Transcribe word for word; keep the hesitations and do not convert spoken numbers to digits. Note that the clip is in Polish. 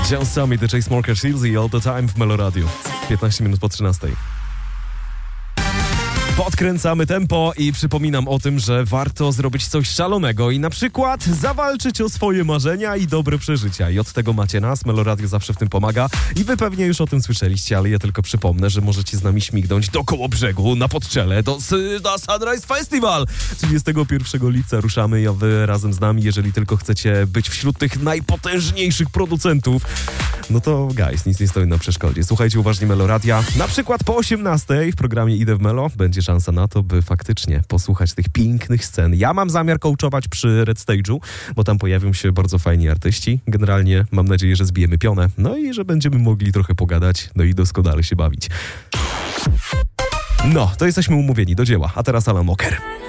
John Summit, The Chainsmokers, Hills i All The Time w Melo Radio. piętnaście minut po trzynastej. Podkręcamy tempo i przypominam o tym, że warto zrobić coś szalonego i na przykład zawalczyć o swoje marzenia i dobre przeżycia. I od tego macie nas, Melo Radio zawsze w tym pomaga i wy pewnie już o tym słyszeliście, ale ja tylko przypomnę, że możecie z nami śmignąć do Kołobrzegu, na Podczele, do, do Sunrise Festival. trzydziestego pierwszego lipca ruszamy, a wy razem z nami, jeżeli tylko chcecie być wśród tych najpotężniejszych producentów, no to guys, nic nie stoi na przeszkodzie. Słuchajcie uważnie Melo Radia. Na przykład po osiemnastej w programie Idę w Melo będzie szansa na to, by faktycznie posłuchać tych pięknych scen. Ja mam zamiar coachować przy Red Stage'u, bo tam pojawią się bardzo fajni artyści. Generalnie mam nadzieję, że zbijemy pionę, no i że będziemy mogli trochę pogadać, no i doskonale się bawić. No, to jesteśmy umówieni, do dzieła. A teraz Alan Walker.